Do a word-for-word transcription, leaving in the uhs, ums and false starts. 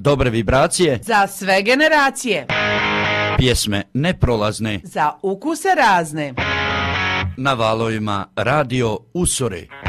dobre vibracije, za sve generacije, pjesme neprolazne, za ukuse razne. Na valovima Radio Usore.